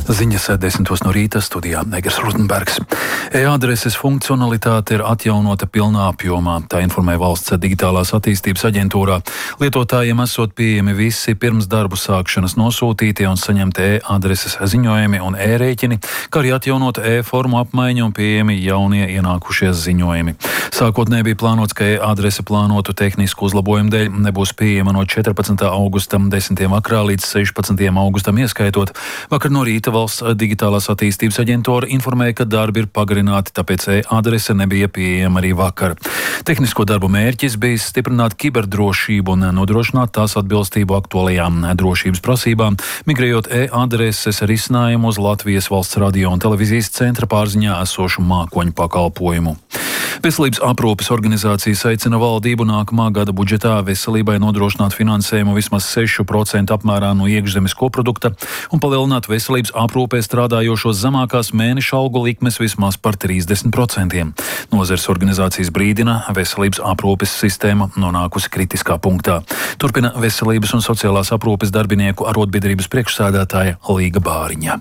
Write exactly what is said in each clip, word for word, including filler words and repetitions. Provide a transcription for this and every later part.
Ziņas desmitos no rīta studijā Negers Rutenbergs. E-adreses funkcionalitāte ir atjaunota pilnā apjomā, tā informē Valsts digitālās attīstības aģentūrā. Lietotājiem esot pieejami visi pirms darbu sākšanas nosūtītie un saņemti e-adreses ziņojumi un e-rēķini, kā arī atjaunota e-formu apmaiņa un pieejami jaunie ienākušie ziņojumi. Sākotnēji bija plānots, ka e-adrese plānotu tehnisku uzlabojumu dēļ nebūs pieejama no četrpadsmitā augusta desmitā vakarā līdz sešpadsmitajam augustam ieskaitot. Vakar no rīta Valsts digitālās attīstības aģentūra informēja, ka darbi ir pagarināti, tāpēc e-adrese nebija pieejama arī vakar. Tehnisko darbu mērķis bija stiprināt kiberdrošību un nodrošināt tās atbilstību aktuālajām drošības prasībām, migrējot e-adreses risinājumu uz Latvijas Valsts radio un televīzijas centra pārziņā esošu mākoņu pakalpojumu. Veselības aprūpes organizācijas aicina valdību nākamā gada budžetā veselībai nodrošināt finansējumu vismaz sešu procentu apmērā no iekšzemes koprodukta un palielināt veselības aprūpē strādājošos zemākās mēneša algu likmes vismaz par trīsdesmit procentiem. Nozares organizācijas brīdina, veselības aprūpes sistēma nonākusi kritiskā punktā. Turpina Veselības un sociālās aprūpes darbinieku arotbiedrības priekšsēdētāja Līga Bāriņa.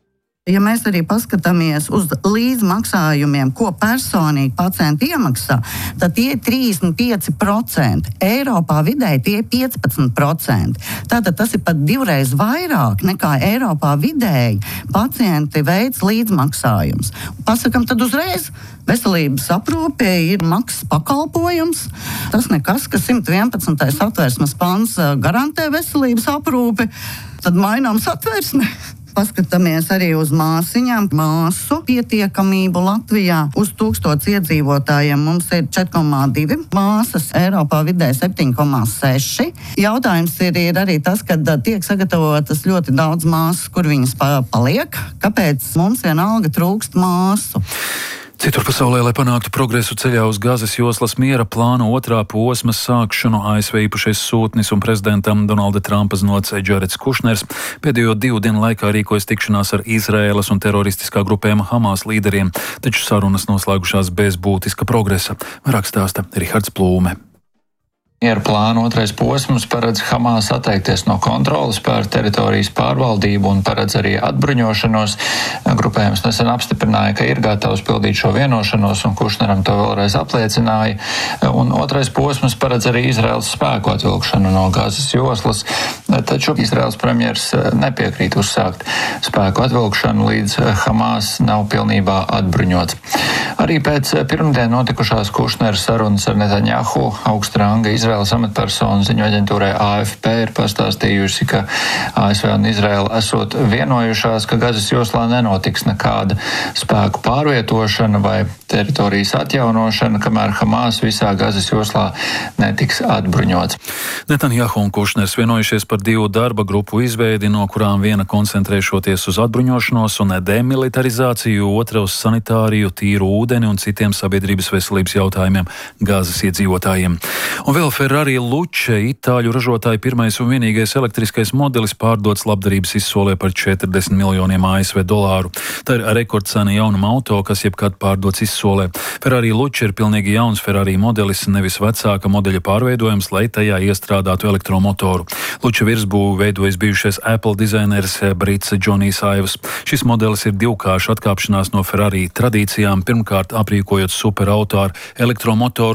Ja mēs arī paskatāmies uz līdzmaksājumiem, ko personīgi pacienti iemaksā, tad tie ir trīsdesmit pieci procenti. Eiropā vidēji tie ir piecpadsmit procenti. Tātad tas ir pat divreiz vairāk nekā Eiropā vidēji pacienti veic līdzmaksājums. Pasakam tad uzreiz, veselības aprūpe ir maksas pakalpojums. Tas nekas, ka simt vienpadsmitais satversmes pants garantē veselības aprūpi, tad mainām satversmi. Paskatāmies arī uz māsiņām, māsu pietiekamību Latvijā. Uz tūkstots iedzīvotājiem mums ir četri komā divi māsas, Eiropā vidēji septiņi komā seši. Jautājums ir, ir arī tas, ka tiek sagatavotas ļoti daudz māsas, kur viņas paliek. Kāpēc mums vienalga trūkst māsu? Citur pasaulē, lai panāktu progresu ceļā uz Gazas joslas miera plānu otrā posma sākšanu, A S V īpašais sūtnis un prezidentam Donalda Trumpa znots Džareds Kušners pēdējo divu dienu laikā rīkojas tikšanās ar Izraēlas un teroristiskā grupējuma Hamas līderiem, taču sarunas noslēgušās bez būtiska progresa. Vairāk stāsta Rihards Plūme. Miera plāna otrais posms paredz Hamas atteikties no kontroles pār teritorijas pārvaldību un paredz arī atbruņošanos. Grupējums nesen apstiprināja, ka ir gatavs pildīt šo vienošanos, un Kušneram to vēlreiz apliecināja. Un otrais posms paredz arī Izraēlas spēku atvilkšanu no Gazas joslas, taču Izraēlas premjers nepiekrīt uzsākt spēku atvilkšanu, līdz Hamas nav pilnībā atbruņots. Arī pēc pirmdien notikušās Kušnera sarunas ar Netanjahu augsta ranga Izraēlas amatpersonu ziņu aģentūrai A F P ir pastāstījusi, ka A S V un Izraēla esot vienojušās, ka Gazas joslā nenotiks nekāda spēku pārvietošana vai teritorijas atjaunošana, kamēr Hamas visā Gazas joslā netiks atbruņots. Netanjahu un Kušners vienojušies par divu darba grupu izveidi, no kurām viena koncentrēšoties uz atbruņošanos un demilitarizāciju, otra uz sanitāriju, tīru ūdeni un citiem sabiedrības veselības jautājumiem Gazas iedzīvotājiem. Un vēl Ferrari Luce, itāļu ražotāja pirmais un vienīgais elektriskais modelis, pārdots labdarības izsolē par četrdesmit miljoniem A S V dolāru. Tā ir rekordcena jaunuma auto, kas jebkad pārdots izsolē. Ferrari Luce ir pilnīgi jauns Ferrari modelis, nevis vecāka modeļa pārveidojums, lai tajā iestrādātu elektromotoru. Luce virsbūvi veidojas bijušais Apple dizaineris brits Džonijs Aivs. Šis modelis ir divkārša atkāpšanās no Ferrari tradīcijām, pirmkārt aprīkojot superauto ar elektromotoru